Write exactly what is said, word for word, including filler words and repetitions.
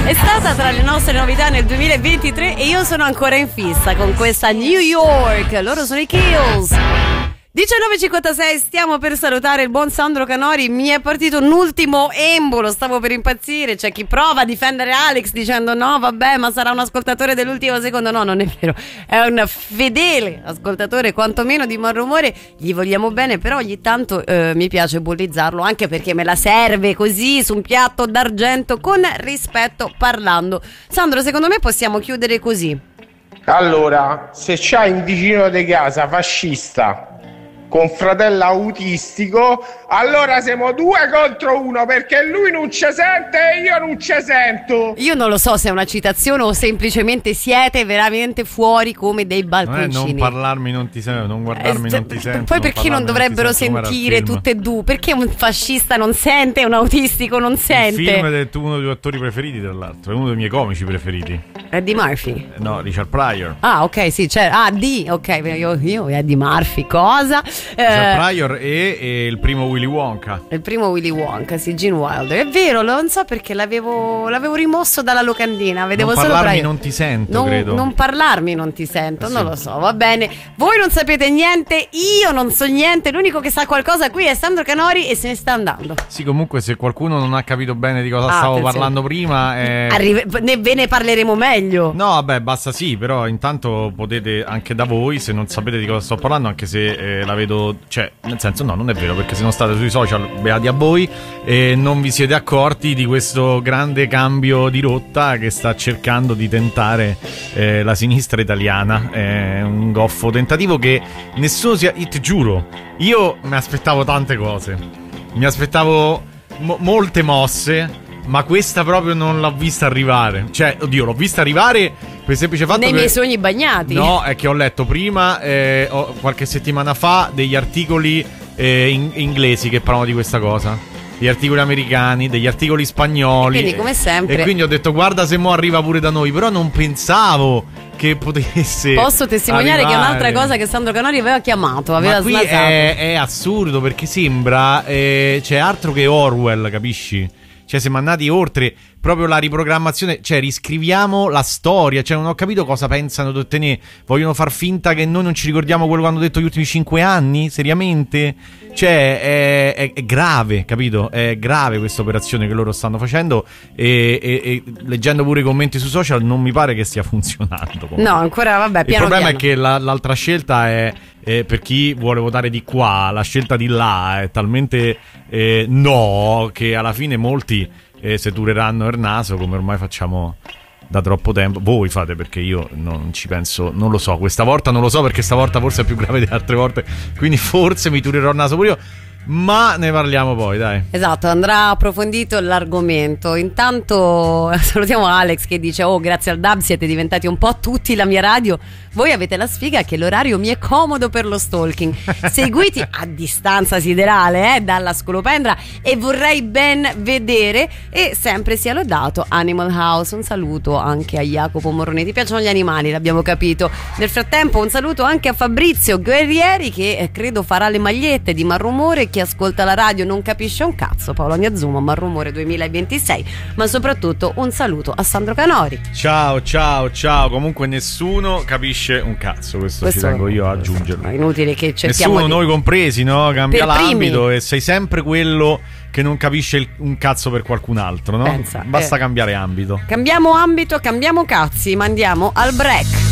È stata tra le nostre novità nel duemilaventitré e io sono ancora in fissa con questa New York. Loro sono i Kills. diciannove e cinquantasei, stiamo per salutare il buon Sandro Canori. Mi è partito un ultimo embolo, stavo per impazzire. C'è chi prova a difendere Alex dicendo no vabbè, ma sarà un ascoltatore dell'ultimo secondo. No, non è vero, è un fedele ascoltatore quantomeno di Malrumore. Gli vogliamo bene, però ogni tanto eh, mi piace bullizzarlo, anche perché me la serve così su un piatto d'argento, con rispetto parlando. Sandro, secondo me possiamo chiudere così. Allora, se c'hai un vicino di casa fascista con fratello autistico, allora siamo due contro uno, perché lui non ci sente e io non ci sento. Io non lo so se è una citazione o semplicemente siete veramente fuori come dei balconcini. Non, è non parlarmi non ti sento, non guardarmi eh, non ti sento. Poi perché non, non dovrebbero non sentire tutte e due? Perché un fascista non sente e un autistico non sente? Il film è uno dei tuoi attori preferiti, tra l'altro, è uno dei miei comici preferiti. Eddie Murphy? No, Richard Pryor. Ah, ok, sì, c'è. Ah, D, ok, io, io Eddie Murphy, cosa? Richard Pryor e, e il primo Willy Wonka. Il primo Willy Wonka, sì, Gene Wilder. È vero, non so perché l'avevo, l'avevo rimosso dalla locandina. Vedevo non solo parlarmi non ti sento, non, credo. Non parlarmi non ti sento, sì. Non lo so, va bene. Voi non sapete niente, io non so niente. L'unico che sa qualcosa qui è Sandro Canori e se ne sta andando. Sì, comunque se qualcuno non ha capito bene di cosa ah, stavo attenzione. parlando prima eh... Arrive, ne, ve ne parleremo meglio. No, vabbè, basta sì, però intanto potete anche da voi, se non sapete di cosa sto parlando, anche se eh, la vedo, cioè, nel senso no, non è vero, perché se non state sui social, beati a voi, e non vi siete accorti di questo grande cambio di rotta che sta cercando di tentare eh, la sinistra italiana. È un goffo tentativo che nessuno sia, io ti giuro, io mi aspettavo tante cose, mi aspettavo mo- molte mosse, ma questa proprio non l'ho vista arrivare. Cioè, oddio, l'ho vista arrivare per il semplice fatto nei che... miei sogni bagnati. No, è che ho letto prima, eh, ho, qualche settimana fa, degli articoli eh, in- inglesi che parlavano di questa cosa. Degli articoli americani, degli articoli spagnoli. E quindi, come sempre. E quindi ho detto, guarda se mo arriva pure da noi. Però non pensavo che potesse. Posso testimoniare arrivare. Che è un'altra cosa che Sandro Canori aveva chiamato, aveva Ma qui snasato. È, è assurdo, perché sembra eh, c'è altro che Orwell, capisci? Cioè siamo andati oltre proprio la riprogrammazione, cioè riscriviamo la storia, cioè non ho capito cosa pensano di ottenere. Vogliono far finta che noi non ci ricordiamo quello che hanno detto gli ultimi cinque anni? Seriamente? Cioè è, è, è grave, capito? È grave questa operazione che loro stanno facendo e, e, e leggendo pure i commenti su social non mi pare che stia funzionando. Comunque. No, ancora vabbè, piano Il problema piano. è che la, l'altra scelta è, è per chi vuole votare di qua, la scelta di là è talmente eh, no che alla fine molti eh, se dureranno il naso, come ormai facciamo da troppo tempo. Voi fate, perché io non ci penso, non lo so, questa volta non lo so, perché stavolta forse è più grave di altre volte, quindi forse mi turerò il naso pure io. Ma ne parliamo poi, dai. Esatto, andrà approfondito l'argomento. Intanto salutiamo Alex che dice: oh, grazie al D A B siete diventati un po' tutti la mia radio. Voi avete la sfiga che l'orario mi è comodo per lo stalking. Seguiti a distanza siderale eh, dalla scolopendra, e vorrei ben vedere. E sempre sia lodato Animal House. Un saluto anche a Jacopo Morrone. Ti piacciono gli animali, l'abbiamo capito. Nel frattempo un saluto anche a Fabrizio Guerrieri, che eh, credo farà le magliette di Malrumore. Chi ascolta la radio non capisce un cazzo. Paolo Agnazzuma, Malrumore duemilaventisei. Ma soprattutto un saluto a Sandro Canori. Ciao, ciao, ciao. Comunque nessuno capisce un cazzo. Questo, questo ci tengo io a aggiungerlo. È inutile che cerchiamo nessuno, di... noi compresi, no? Cambia per l'ambito primi. E sei sempre quello che non capisce il, un cazzo per qualcun altro, no? Pensa, Basta eh. cambiare ambito. Cambiamo ambito, cambiamo cazzi, ma andiamo al break.